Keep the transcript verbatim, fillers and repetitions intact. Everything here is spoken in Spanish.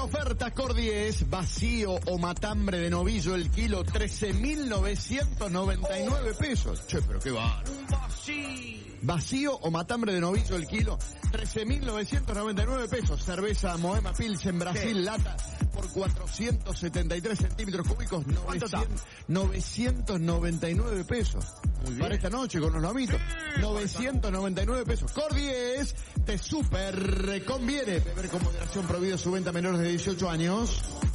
ofertas Cordies, vacío o matambre de novillo el kilo, trece mil novecientos noventa y nueve pesos. Che, pero qué barato. Vacío o matambre de novillo el kilo, trece mil novecientos noventa y nueve pesos. Cerveza Moema Pilsen Brasil, ¿qué? Lata por cuatrocientos setenta y tres centímetros cúbicos, novecientos, novecientos noventa y nueve pesos. Para esta noche con los lomitos, novecientos noventa y nueve pesos. Cordies, te super conviene. Beber con moderación, prohibido su venta a menores de dieciocho años.